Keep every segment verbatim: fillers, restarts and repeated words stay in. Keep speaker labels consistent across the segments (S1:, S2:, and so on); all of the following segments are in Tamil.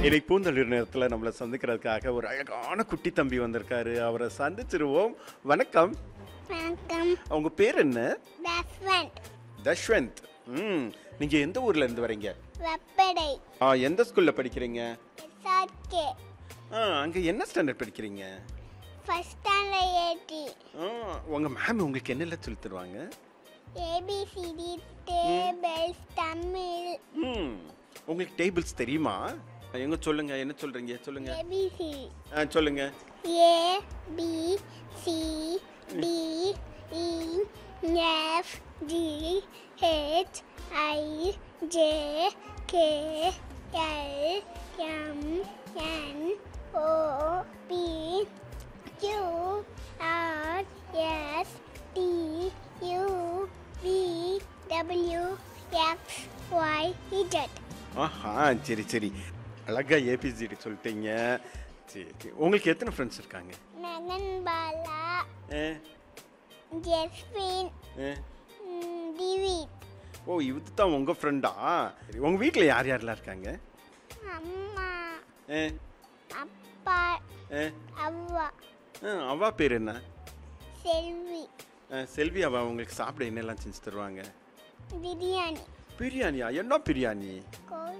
S1: இன்னைக்கு பூந்தளிர் நேரத்தில் நம்மளை சந்திக்கிறதுக்காக ஒரு அழகான குட்டி தம்பி வந்திருக்காரு. அவரை சந்திச்சிருவோம். வணக்கம்.
S2: வணக்கம்.
S1: உங்க பேர் என்ன?
S2: தஷ்வந்த்.
S1: தஷ்வந்த். ம் நீங்க எந்த ஊர்ல இருந்து வரீங்க?
S2: வெப்படை.
S1: ஆ எந்த ஸ்கூல்ல படிக்கிறீங்க?
S2: எஸ்ஆர்கே.
S1: ஆ அங்க என்ன ஸ்டாண்டர்ட் படிக்கிறீங்க?
S2: ஃபர்ஸ்ட் ஸ்டாண்டர்ட் ஏடி.
S1: ஆ உங்க மேம் உங்களுக்கு என்னெல்லாம் சொல்லி தருவாங்க?
S2: ABCD, tables, Tamil.
S1: ம் உங்களுக்கு டேபிள்ஸ் தெரியுமா? எங்க சொல்லுங்க, என்ன சொல்றீங்க சொல்லுங்க.
S2: ஏபிசிடி.
S1: ஆ சொல்லுங்க.
S2: ஏ B C D E F G H I J K L M N O B Q R S T you V W X Y Z.
S1: ஆஹா சரி சரி, அழகா ஏபிசிடி சொல்லிட்டீங்க. சரி சரி, உங்களுக்கு எத்தனை ஃப்ரெண்ட்ஸ் இருக்காங்க?
S2: நகன் பாலா,
S1: ஏ
S2: ஜெஸ்வின்,
S1: ஏ
S2: டிவிட்.
S1: ஓ இது தான் உங்கள் ஃப்ரெண்டா? சரி, உங்கள் வீட்டில் யார் யாரெல்லாம் இருக்காங்க?
S2: அம்மா,
S1: ஏ
S2: அப்பா,
S1: ஏ
S2: அவ்வா,
S1: ஆ அவா பேர் என்ன?
S2: செல்வி.
S1: ஆ, செல்வி. அவா உங்களுக்கு சாப்பிட என்னெல்லாம் செஞ்சு தருவாங்க?
S2: பிரியாணி.
S1: பிரியாணியா? என்ன பிரியாணி?
S2: கோல்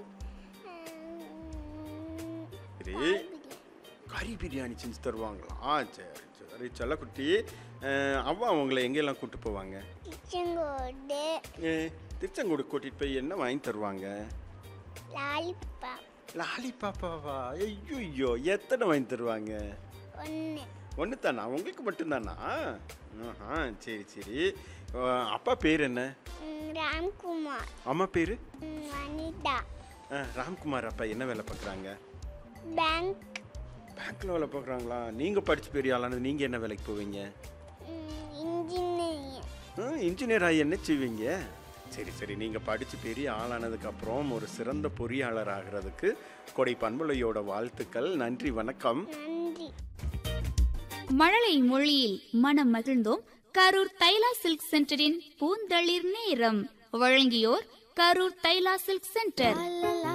S1: சரி, கறி பிரியாணி செஞ்சு தருவாங்களா? சரி சரி செல்லக்குட்டி. அவ்வா உங்களை எங்கெல்லாம் கூப்பிட்டு போவாங்க?
S2: கிச்சங்கோடு,
S1: ஏ திருச்செங்கோடு கூட்டிகிட்டு போய் என்ன வாங்கி தருவாங்க?
S2: லாலிபாப்.
S1: லாலிபாப்பாவா? ஐயோ ஐயோ, எத்தனை வாங்கி தருவாங்க?
S2: ஒன்று.
S1: ஒன்று தானா? உங்களுக்கு மட்டும்தானா? ஆஹா சரி சரி. அப்பா பேர் என்ன?
S2: ராம்குமார்.
S1: அம்மா பேர்?
S2: வனிதா.
S1: ராம்குமார். அப்பா என்ன வேலை பார்க்குறாங்க?
S2: பேங்க்.
S1: பேங்க்கில் வேலை பார்க்குறாங்களா? நீங்கள் படித்து பெரிய ஆளானது நீங்கள் என்ன வேலைக்கு போவீங்க?
S2: இன்ஜினியர்.
S1: இன்ஜினியர் ஆகி என்ன செய்வீங்க? சரி சரி, நீங்கள் படித்து பெரிய ஆளானதுக்கப்புறம் ஒரு சிறந்த பொறியாளர் ஆகிறதுக்கு கொடை பண்பலையோட வாழ்த்துக்கள். நன்றி, வணக்கம்.
S2: நன்றி.
S3: மழலை மொழியில் மனம் மகிழ்ந்தோம். கரூர் தைலா சில்க் சென்டரின் பூந்தளிர் நேரம் வழங்கியோர் கரூர் தைலா சில்க் சென்டர்.